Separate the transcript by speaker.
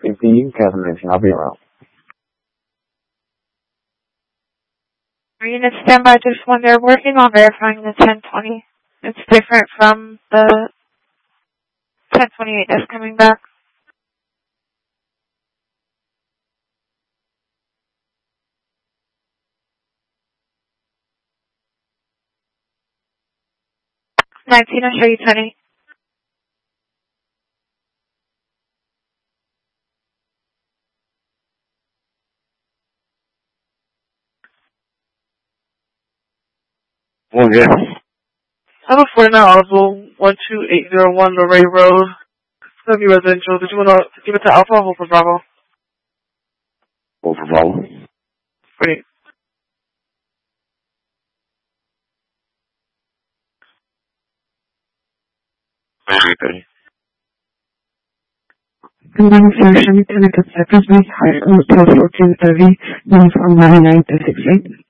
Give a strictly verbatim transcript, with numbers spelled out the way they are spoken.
Speaker 1: fifteen, cancellation. I'll be around.
Speaker 2: Unit standby, just when they're working on verifying the ten twenty. It's different from the ten twenty-eight that's coming back. nineteen, I'll show you twenty.
Speaker 3: Oh, yeah.
Speaker 4: I'm a forty-nine Oswald, one two eight zero one Luray Road. It's going to be residential. Did you want to give it to Alpha or hold for Bravo?
Speaker 3: Hold for Bravo.
Speaker 4: Wait.
Speaker 3: Okay.
Speaker 5: Good morning, sir. Should we connect with Cypress Bay? Higher Hotel fourteen thirty, uniform nine nine two six eight.